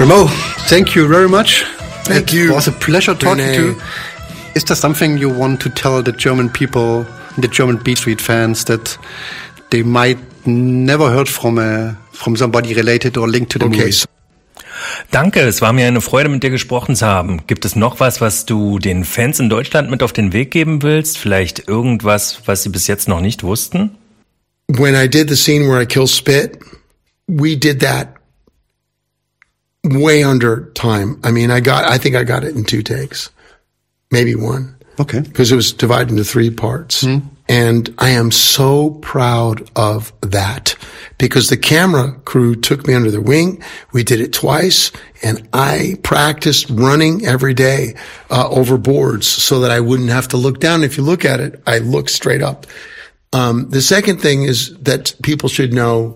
Remo, thank you very much. Thank you. It was a pleasure talking to you. Is there something you want to tell the German people, the German Beat Street fans, that they might never heard from somebody related or linked to the movies? Danke, es war mir eine Freude, mit dir gesprochen zu haben. Gibt es noch was du den Fans in Deutschland mit auf den Weg geben willst? Vielleicht irgendwas, was sie bis jetzt noch nicht wussten? When I did the scene where I kill Spit, we did that way under time. I mean, I think I got it in 2 takes. Maybe 1. Okay. Because it was divided into 3 parts. And I am so proud of that because the camera crew took me under their wing. We did it twice and I practiced running every day, over boards so that I wouldn't have to look down. If you look at it, I look straight up. The second thing is that people should know,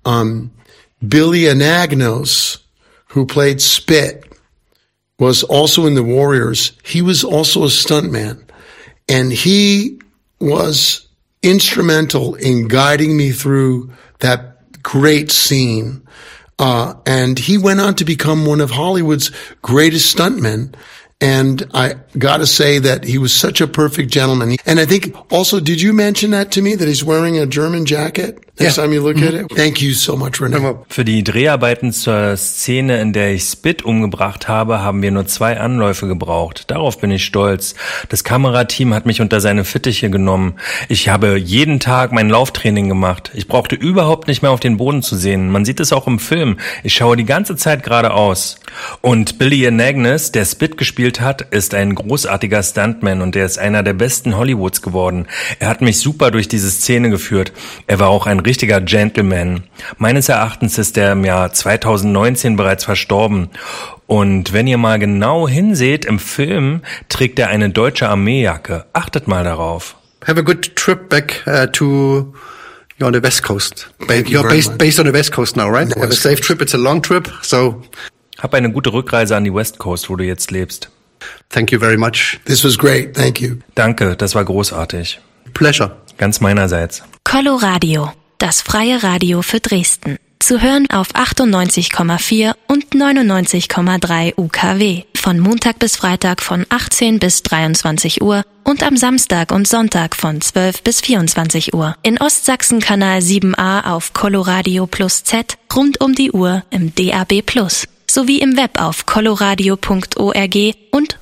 Billy Anagnos, who played Spit, was also in the Warriors. He was also a stuntman, and he was instrumental in guiding me through that great scene. And he went on to become one of Hollywood's greatest stuntmen. And I gotta say that he was such a perfect gentleman. And I think also, did you mention that to me, that he's wearing a German jacket next time you look at it? Thank you so much, René. Für die Dreharbeiten zur Szene, in der ich Spit umgebracht habe, haben wir nur 2 Anläufe gebraucht. Darauf bin ich stolz. Das Kamerateam hat mich unter seine Fittiche genommen. Ich habe jeden Tag mein Lauftraining gemacht. Ich brauchte überhaupt nicht mehr auf den Boden zu sehen. Man sieht es auch im Film. Ich schaue die ganze Zeit geradeaus. Und Billy Anagnos, der Spit gespielt hat, ist ein großartiger Stuntman und er ist einer der besten Hollywoods geworden. Er hat mich super durch diese Szene geführt. Er war auch ein richtiger Gentleman. Meines Erachtens ist er im Jahr 2019 bereits verstorben. Und wenn ihr mal genau hinseht, im Film trägt er eine deutsche Armeejacke. Achtet mal darauf. Have a good trip back you're on the West Coast. You're based on the West Coast now, right? Have a safe trip. It's a long trip, so. Hab eine gute Rückreise an die West Coast, wo du jetzt lebst. Thank you very much. This was great. Thank you. Danke, das war großartig. Pleasure. Ganz meinerseits. Coloradio, das freie Radio für Dresden. Zu hören auf 98,4 und 99,3 UKW. Von Montag bis Freitag von 18 bis 23 Uhr und am Samstag und Sonntag von 12 bis 24 Uhr. In Ostsachsen Kanal 7a auf Coloradio Plus Z, rund um die Uhr im DAB Plus. Sowie im Web auf coloradio.org und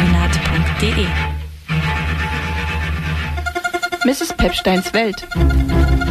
rundfunkkombinat.de. Mrs. Pepsteins Welt.